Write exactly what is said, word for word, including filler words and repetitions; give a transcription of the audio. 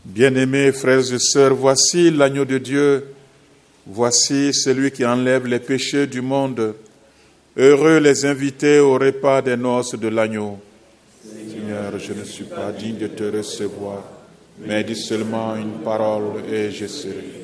Bien-aimés frères et sœurs, voici l'agneau de Dieu, voici celui qui enlève les péchés du monde. Heureux les invités au repas des noces de l'agneau. Seigneur, je ne suis pas digne de te recevoir, mais dis seulement une parole et je serai.